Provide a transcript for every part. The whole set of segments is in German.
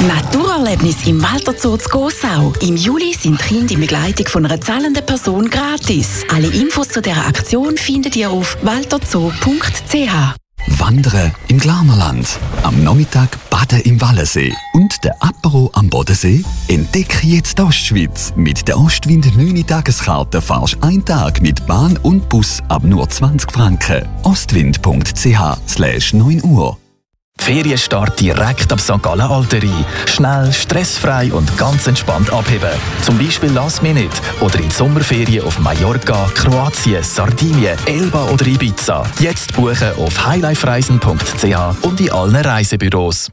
Naturerlebnis im Walter Zoo zu Gossau. Im Juli sind Kinder in Begleitung von einer zahlenden Person gratis. Alle Infos zu dieser Aktion findet ihr auf walterzoo.ch. Wandern im Glanerland, am Nachmittag baden im Wallensee und der Apero am Bodensee? Entdecke jetzt die Ostschweiz. Mit der Ostwind 9-Tageskarte fahrst einen Tag mit Bahn und Bus ab nur 20 Franken. ostwind.ch/9 Uhr. Ferienstart direkt ab St. Gallen Alterie. Schnell, stressfrei und ganz entspannt abheben. Zum Beispiel Last Minute oder in die Sommerferien auf Mallorca, Kroatien, Sardinien, Elba oder Ibiza. Jetzt buchen auf highlifereisen.ch und in allen Reisebüros.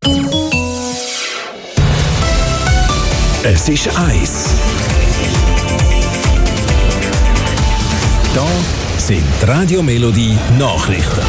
Es ist Eis. Da sind Radio Melodie Nachrichten.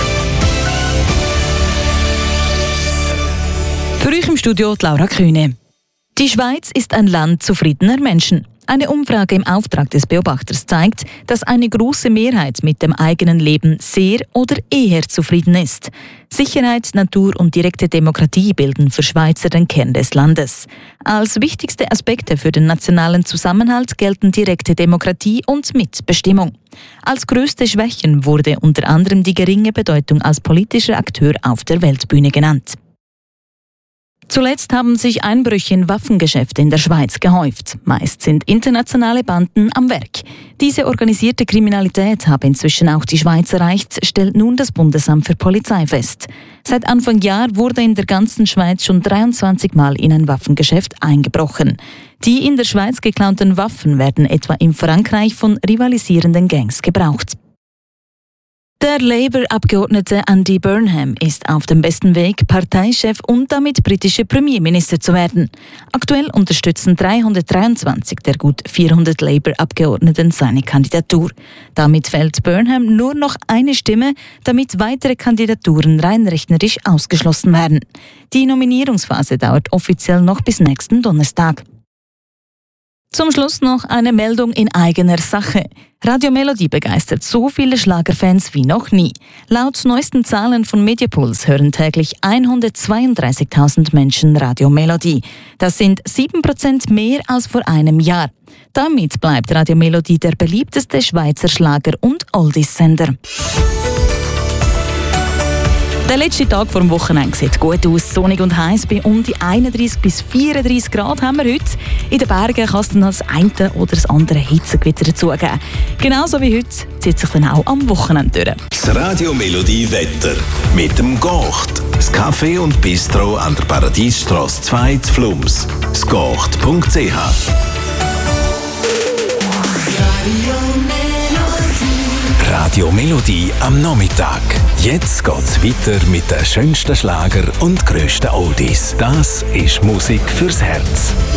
Für euch im Studio Laura Kühne. Die Schweiz ist ein Land zufriedener Menschen. Eine Umfrage im Auftrag des Beobachters zeigt, dass eine große Mehrheit mit dem eigenen Leben sehr oder eher zufrieden ist. Sicherheit, Natur und direkte Demokratie bilden für Schweizer den Kern des Landes. Als wichtigste Aspekte für den nationalen Zusammenhalt gelten direkte Demokratie und Mitbestimmung. Als größte Schwächen wurde unter anderem die geringe Bedeutung als politischer Akteur auf der Weltbühne genannt. Zuletzt haben sich Einbrüche in Waffengeschäfte in der Schweiz gehäuft. Meist sind internationale Banden am Werk. Diese organisierte Kriminalität habe inzwischen auch die Schweiz erreicht, stellt nun das Bundesamt für Polizei fest. Seit Anfang Jahr wurde in der ganzen Schweiz schon 23 Mal in ein Waffengeschäft eingebrochen. Die in der Schweiz geklauten Waffen werden etwa in Frankreich von rivalisierenden Gangs gebraucht. Der Labour-Abgeordnete Andy Burnham ist auf dem besten Weg, Parteichef und damit britischer Premierminister zu werden. Aktuell unterstützen 323 der gut 400 Labour-Abgeordneten seine Kandidatur. Damit fällt Burnham nur noch eine Stimme, damit weitere Kandidaturen rein rechnerisch ausgeschlossen werden. Die Nominierungsphase dauert offiziell noch bis nächsten Donnerstag. Zum Schluss noch eine Meldung in eigener Sache. Radio Melodie begeistert so viele Schlagerfans wie noch nie. Laut neuesten Zahlen von Mediapuls hören täglich 132.000 Menschen Radio Melodie. Das sind 7% mehr als vor einem Jahr. Damit bleibt Radio Melodie der beliebteste Schweizer Schlager- und Oldies-Sender. Der letzte Tag vor dem Wochenende sieht gut aus. Sonnig und heiß bei um die 31 bis 34 Grad haben wir heute. In den Bergen kann es dann das eine oder das andere Hitzegewitter dazugeben. Genauso wie heute zieht sich dann auch am Wochenende durch. Das Radio Melodie Wetter mit dem Gocht. Das Café und Bistro an der Paradiesstrasse 2 zu Flums. Sgocht.ch. Radio Melodie am Nachmittag. Jetzt geht's weiter mit den schönsten Schlager und grössten Oldies. Das ist Musik fürs Herz.